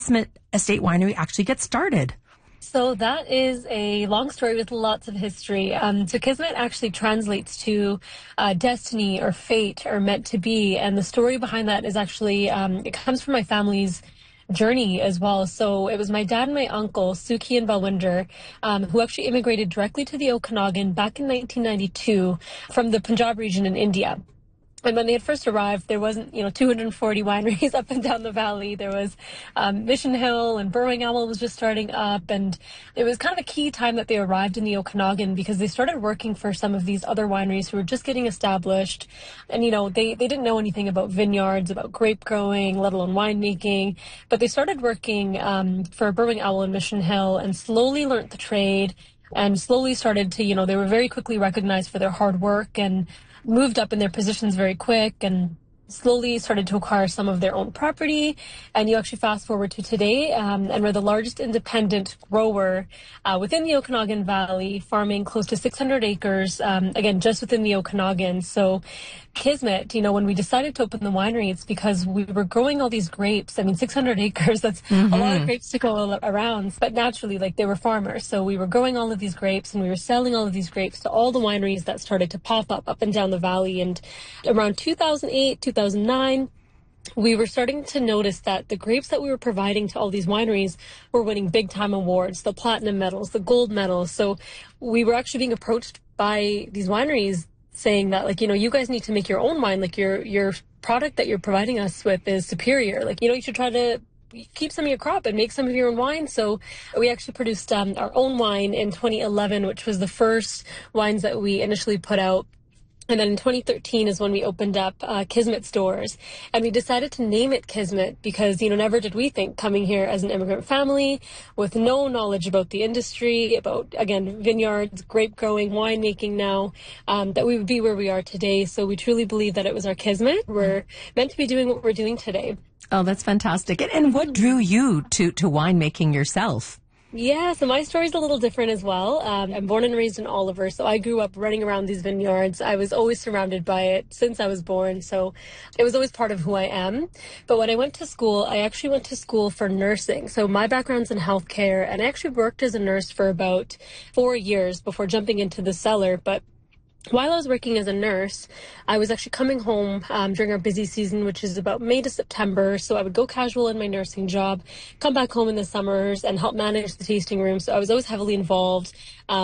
Kismet Estate Winery actually get started? So that is a long story with lots of history. So Kismet actually translates to destiny or fate or meant to be. And the story behind that is actually, it comes from my family's journey as well. So it was my dad and my uncle, Suki and Balwinder, who actually immigrated directly to the Okanagan back in 1992 from the Punjab region in India. And when they had first arrived, there wasn't, 240 wineries up and down the valley. There was Mission Hill, and Burrowing Owl was just starting up. And it was kind of a key time that they arrived in the Okanagan because they started working for some of these other wineries who were just getting established. And, they didn't know anything about vineyards, about grape growing, let alone winemaking. But they started working for Burrowing Owl and Mission Hill and slowly learnt the trade and slowly started to, they were very quickly recognized for their hard work and moved up in their positions very quick and slowly started to acquire some of their own property. And you actually fast forward to today, and we're the largest independent grower within the Okanagan Valley, farming close to 600 acres, again, just within the Okanagan. So Kismet, when we decided to open the winery, it's because we were growing all these grapes. 600 acres, that's a lot of grapes to go around. But naturally, they were farmers. So we were growing all of these grapes and we were selling all of these grapes to all the wineries that started to pop up and down the valley. And around 2008, 2009, we were starting to notice that the grapes that we were providing to all these wineries were winning big time awards, the platinum medals, the gold medals. So we were actually being approached by these wineries saying that, you guys need to make your own wine. Your product that you're providing us with is superior. You should try to keep some of your crop and make some of your own wine. So we actually produced our own wine in 2011, which was the first wines that we initially put out. And then in 2013 is when we opened up Kismet stores. And we decided to name it Kismet because, never did we think, coming here as an immigrant family with no knowledge about the industry, about, again, vineyards, grape growing, winemaking now, that we would be where we are today. So we truly believe that it was our Kismet. We're meant to be doing what we're doing today. Oh, that's fantastic. And what drew you to winemaking yourself? Yeah, so my story's a little different as well. I'm born and raised in Oliver, so I grew up running around these vineyards. I was always surrounded by it since I was born, so it was always part of who I am. But when I went to school, I actually went to school for nursing. So my background's in healthcare, and I actually worked as a nurse for about 4 years before jumping into the cellar. But while I was working as a nurse, I was actually coming home during our busy season, which is about May to September. So I would go casual in my nursing job, come back home in the summers and help manage the tasting room. So I was always heavily involved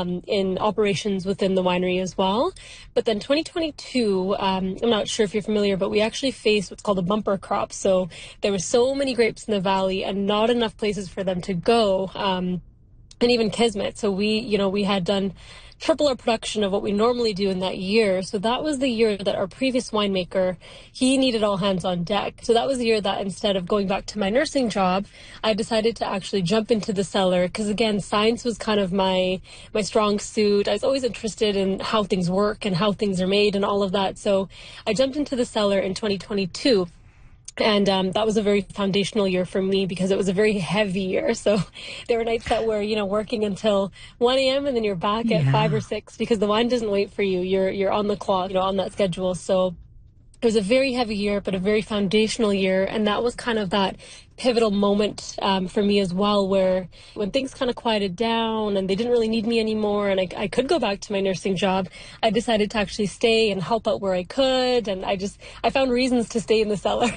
in operations within the winery as well. But then 2022, I'm not sure if you're familiar, but we actually faced what's called a bumper crop. So there were so many grapes in the valley and not enough places for them to go. And even Kismet. So we had done triple our production of what we normally do in that year. So that was the year that our previous winemaker, he needed all hands on deck. So that was the year that instead of going back to my nursing job, I decided to actually jump into the cellar because, again, science was kind of my strong suit. I was always interested in how things work and how things are made and all of that. So I jumped into the cellar in 2022. And that was a very foundational year for me because it was a very heavy year. So there were nights that were, working until 1 a.m. and then you're back at 5 or 6 because the wine doesn't wait for you. You're on the clock, on that schedule. So it was a very heavy year, but a very foundational year. And that was kind of that pivotal moment for me as well, where when things kind of quieted down and they didn't really need me anymore and I could go back to my nursing job, I decided to actually stay and help out where I could. And I found reasons to stay in the cellar.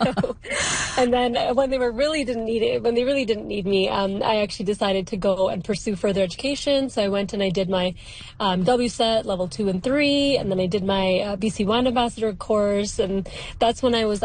And then when they really didn't need me, I actually decided to go and pursue further education. So I went and I did my WSET level 2 and 3, and then I did my BC Wine Ambassador course. And that's when it was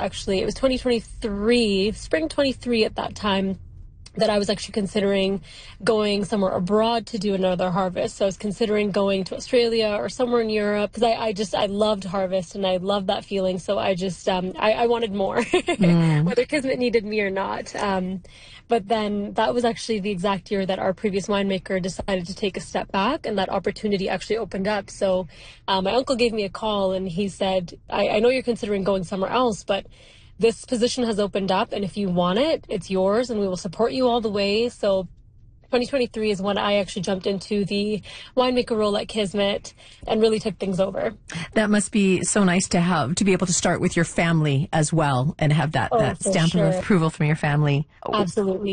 2023, spring 23 at that time, that I was actually considering going somewhere abroad to do another harvest. So I was considering going to Australia or somewhere in Europe because I loved harvest and I loved that feeling. So I just, I wanted more, whether Kismet needed me or not. But then that was actually the exact year that our previous winemaker decided to take a step back and that opportunity actually opened up. So my uncle gave me a call and he said, I know you're considering going somewhere else, but this position has opened up, and if you want it, it's yours, and we will support you all the way. So 2023 is when I actually jumped into the winemaker role at Kismet and really took things over. That must be so nice to have, to be able to start with your family as well and have that stamp of approval from your family. Absolutely.